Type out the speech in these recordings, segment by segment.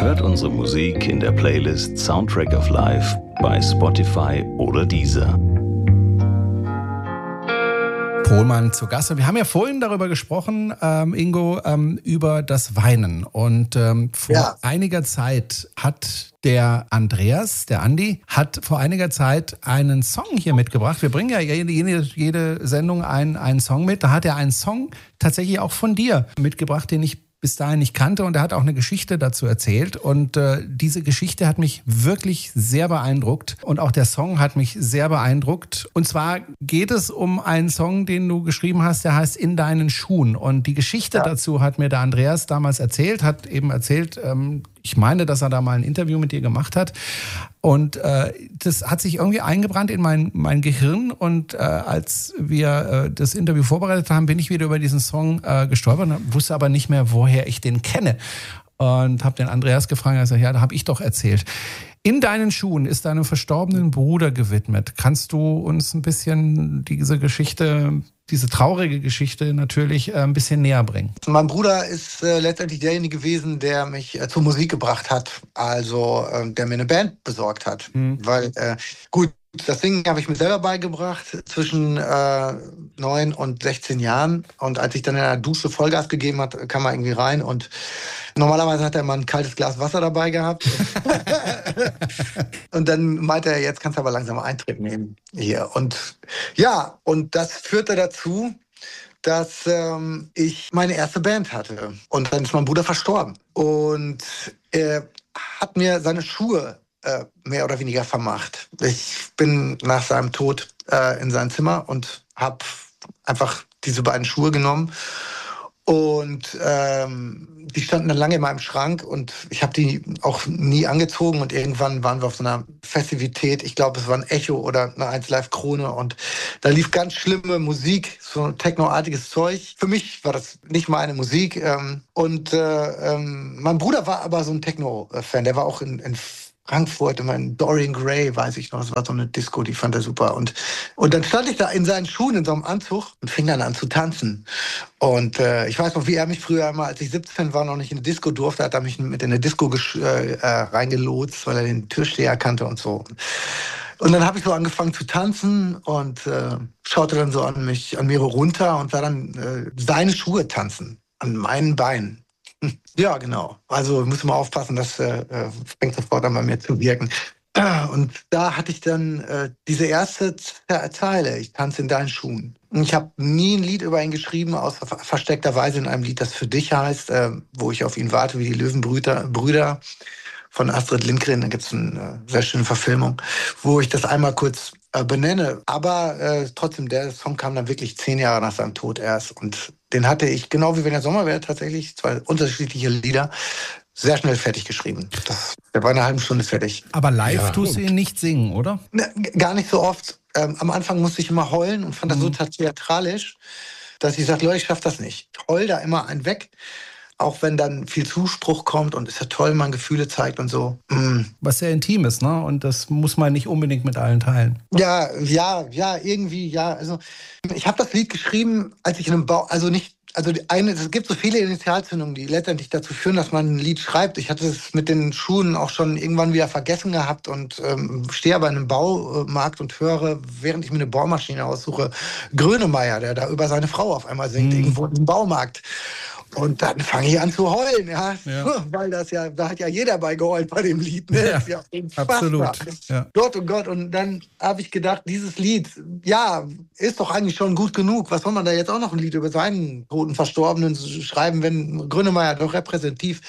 Hört unsere Musik in der Playlist Soundtrack of Life bei Spotify oder Deezer. Pohlmann zu Gast. Wir haben ja vorhin darüber gesprochen, Ingo, über das Weinen. Und vor einiger Zeit hat der Andreas, der Andi, hat vor einiger Zeit einen Song hier mitgebracht. Wir bringen ja jede Sendung einen Song mit. Da hat er einen Song tatsächlich auch von dir mitgebracht, den ich bis dahin nicht kannte, und er hat auch eine Geschichte dazu erzählt, und diese Geschichte hat mich wirklich sehr beeindruckt und auch der Song hat mich sehr beeindruckt. Und zwar geht es um einen Song, den du geschrieben hast, der heißt In deinen Schuhen, und die Geschichte dazu hat mir der Andreas damals erzählt, ich meine, dass er da mal ein Interview mit dir gemacht hat, und das hat sich irgendwie eingebrannt in mein Gehirn, und als wir das Interview vorbereitet haben, bin ich wieder über diesen Song gestolpert, wusste aber nicht mehr, woher ich den kenne, und habe den Andreas gefragt, er sagt, ja, da habe ich doch erzählt. In deinen Schuhen ist deinem verstorbenen Bruder gewidmet. Kannst du uns ein bisschen diese Geschichte, diese traurige Geschichte natürlich ein bisschen näher bringen? Mein Bruder ist letztendlich derjenige gewesen, der mich zur Musik gebracht hat, also der mir eine Band besorgt hat. Weil, das Singen habe ich mir selber beigebracht zwischen 9 und 16 Jahren. Und als ich dann in der Dusche Vollgas gegeben hat, kam er irgendwie rein. Und normalerweise hat er mal ein kaltes Glas Wasser dabei gehabt. Und dann meinte er, jetzt kannst du aber langsam Eintritt nehmen hier. Und ja, und das führte dazu, dass ich meine erste Band hatte. Und dann ist mein Bruder verstorben. Und er hat mir seine Schuhe mehr oder weniger vermacht. Ich bin nach seinem Tod in sein Zimmer und habe einfach diese beiden Schuhe genommen. Und die standen dann lange in meinem Schrank und ich habe die auch nie angezogen. Und irgendwann waren wir auf so einer Festivität, ich glaube, es war ein Echo oder eine 1 Live Krone, und da lief ganz schlimme Musik, so technoartiges Zeug. Für mich war das nicht meine Musik. Mein Bruder war aber so ein Techno-Fan, der war auch in Frankfurt, immer in Dorian Gray, weiß ich noch, das war so eine Disco, die fand er super. Und dann stand ich da in seinen Schuhen, in so einem Anzug, und fing dann an zu tanzen. Und ich weiß noch, wie er mich früher immer, als ich 17 war, noch nicht in eine Disco durfte, hat er mich mit in eine Disco reingelotst, weil er den Türsteher kannte und so. Und dann habe ich so angefangen zu tanzen und schaute dann so an mir runter und sah dann seine Schuhe tanzen an meinen Beinen. Ja, genau. Also müssen wir aufpassen, das fängt sofort an bei mir zu wirken. Und da hatte ich dann diese erste Zeile, ich tanze in deinen Schuhen. Und ich habe nie ein Lied über ihn geschrieben, außer versteckterweise in einem Lied, das für dich heißt, wo ich auf ihn warte, wie die Löwenbrüder von Astrid Lindgren. Da gibt es eine sehr schöne Verfilmung, wo ich das einmal kurz benenne. Aber trotzdem, der Song kam dann wirklich 10 Jahre nach seinem Tod erst. Und den hatte ich, genau wie Wenn der Sommer wäre, tatsächlich 2 unterschiedliche Lieder sehr schnell fertig geschrieben. Der war in einer halben Stunde fertig. Aber live tust du ihn nicht singen, oder? Ne, gar nicht so oft. Am Anfang musste ich immer heulen und fand das so theatralisch, dass ich sagte, Leute, ich schaff das nicht. Ich heul da immer einen weg. Auch wenn dann viel Zuspruch kommt und ist ja toll, man Gefühle zeigt und so. Was sehr intim ist, ne? Und das muss man nicht unbedingt mit allen teilen. Ja, irgendwie, ja. Also ich habe das Lied geschrieben, als ich in einem es gibt so viele Initialzündungen, die letztendlich dazu führen, dass man ein Lied schreibt. Ich hatte es mit den Schuhen auch schon irgendwann wieder vergessen gehabt und stehe aber in einem Baumarkt und höre, während ich mir eine Bohrmaschine aussuche, Grönemeyer, der da über seine Frau auf einmal singt, irgendwo in einem Baumarkt. Und dann fange ich an zu heulen, weil da hat ja jeder bei geheult bei dem Lied. Ne? Ja, absolut. Ja. Gott, oh Gott. Und dann habe ich gedacht, dieses Lied, ist doch eigentlich schon gut genug. Was soll man da jetzt auch noch ein Lied über seinen toten Verstorbenen schreiben, wenn Grönemeyer doch repräsentativ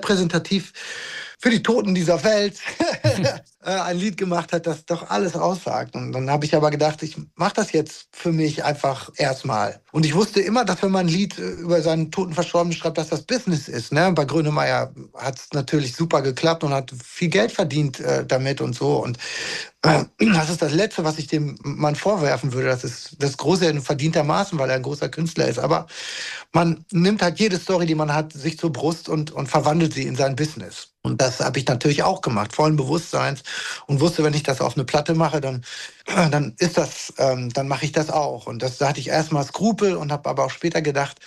für die Toten dieser Welt ein Lied gemacht hat, das doch alles aussagt. Und dann habe ich aber gedacht, ich mache das jetzt für mich einfach erstmal. Und ich wusste immer, dass wenn man ein Lied über seinen toten Verstorbenen schreibt, dass das Business ist. Ne? Bei Grönemeyer hat es natürlich super geklappt und hat viel Geld verdient damit und so. Und das ist das Letzte, was ich dem Mann vorwerfen würde. Das ist das Große verdientermaßen, weil er ein großer Künstler ist. Aber man nimmt halt jede Story, die man hat, sich zur Brust und verwandelt sie in sein Business. Und das habe ich natürlich auch gemacht, vollen Bewusstseins, und wusste, wenn ich das auf eine Platte mache, dann mache ich das auch. Und da hatte ich erstmal Skrupel und habe aber auch später gedacht,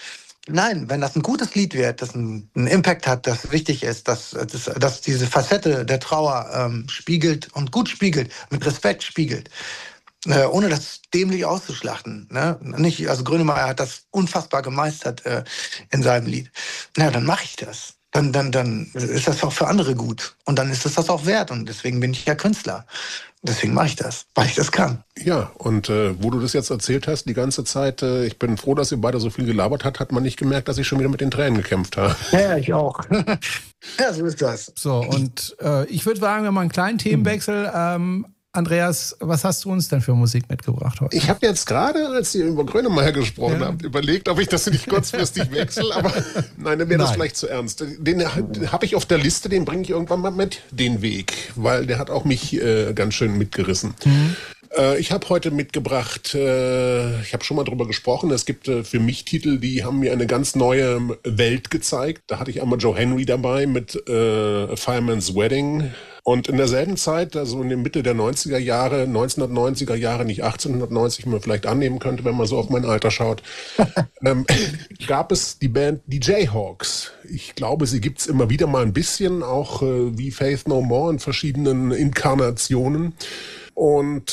Nein, wenn das ein gutes Lied wird, das einen Impact hat, das wichtig ist, dass diese Facette der Trauer spiegelt und gut spiegelt, mit Respekt spiegelt, ohne das dämlich auszuschlachten. Ne? Nicht, also Grönemeyer hat das unfassbar gemeistert in seinem Lied. Na, dann mache ich das. Dann ist das auch für andere gut. Und dann ist es das auch wert. Und deswegen bin ich ja Künstler. Deswegen mache ich das, weil ich das kann. Ja, und wo du das jetzt erzählt hast, die ganze Zeit, ich bin froh, dass ihr beide so viel gelabert habt, hat man nicht gemerkt, dass ich schon wieder mit den Tränen gekämpft habe. Ja, ich auch. Ja, so ist das. So, und ich würde sagen, wir machen einen kleinen Themenwechsel. Andreas, was hast du uns denn für Musik mitgebracht heute? Ich habe jetzt gerade, als ihr über Grönemeyer gesprochen habt, überlegt, ob ich das nicht kurzfristig wechsle, aber nein, dann wäre das vielleicht zu ernst. Den habe ich auf der Liste, den bringe ich irgendwann mal mit, den Weg, weil der hat auch mich ganz schön mitgerissen. Ich habe heute mitgebracht, ich habe schon mal drüber gesprochen, es gibt für mich Titel, die haben mir eine ganz neue Welt gezeigt. Da hatte ich einmal Joe Henry dabei mit A Fireman's Wedding. Und in derselben Zeit, also in der Mitte der 90er Jahre, 1990er Jahre, nicht 1890, wie man vielleicht annehmen könnte, wenn man so auf mein Alter schaut, gab es die Band die Jayhawks. Ich glaube, sie gibt's immer wieder mal ein bisschen, auch wie Faith No More in verschiedenen Inkarnationen. Und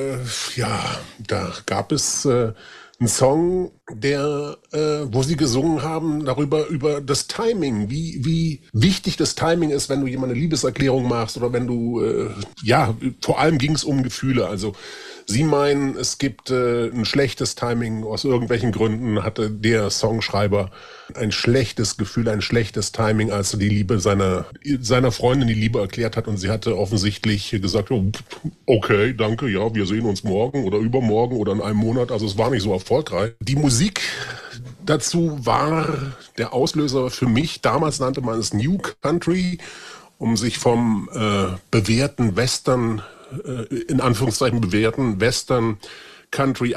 da gab es einen Song, wo sie gesungen haben über das Timing, wie wichtig das Timing ist, wenn du jemand eine Liebeserklärung machst oder wenn du, vor allem ging es um Gefühle. Also sie meinen, es gibt ein schlechtes Timing, aus irgendwelchen Gründen hatte der Songschreiber ein schlechtes Gefühl, ein schlechtes Timing, als er die Liebe seiner Freundin die Liebe erklärt hat und sie hatte offensichtlich gesagt, oh, okay, danke, ja, wir sehen uns morgen oder übermorgen oder in einem Monat, also es war nicht so erfolgreich. Die Musik dazu war der Auslöser für mich, damals nannte man es New Country, um sich vom bewährten Western, in Anführungszeichen bewährten Western Country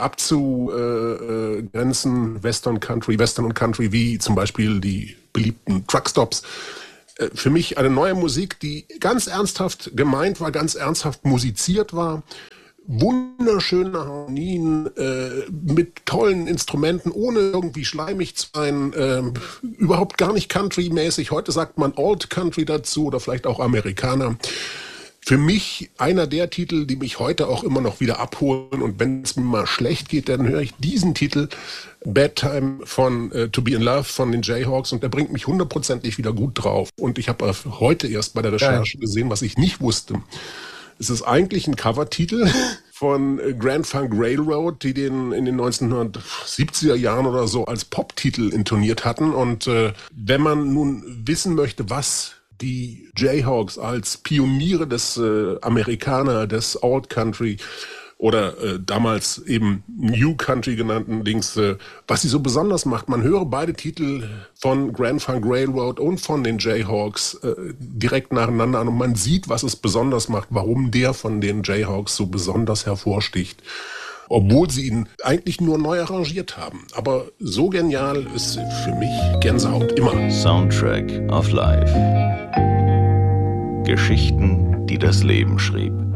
abzugrenzen, Western und Country, wie zum Beispiel die beliebten Truckstops. Für mich eine neue Musik, die ganz ernsthaft gemeint war, ganz ernsthaft musiziert war. Wunderschöne Harmonien mit tollen Instrumenten, ohne irgendwie schleimig zu sein, überhaupt gar nicht Country-mäßig. Heute sagt man Old Country dazu oder vielleicht auch Amerikaner. Für mich einer der Titel, die mich heute auch immer noch wieder abholen. Und wenn es mir mal schlecht geht, dann höre ich diesen Titel Bad Time von To Be in Love von den Jayhawks und der bringt mich 100%ig wieder gut drauf. Und ich habe heute erst bei der Recherche gesehen, was ich nicht wusste. Es ist eigentlich ein Covertitel von Grand Funk Railroad, die den in den 1970er Jahren oder so als Poptitel intoniert hatten. Und wenn man nun wissen möchte, was die Jayhawks als Pioniere des Amerikaner, des Old Country oder damals eben New Country genannten Dings, was sie so besonders macht. Man höre beide Titel von Grand Funk Railroad und von den Jayhawks direkt nacheinander an und man sieht, was es besonders macht, warum der von den Jayhawks so besonders hervorsticht. Obwohl sie ihn eigentlich nur neu arrangiert haben. Aber so genial ist für mich Gänsehaut immer. Soundtrack of Life. Geschichten, die das Leben schrieb.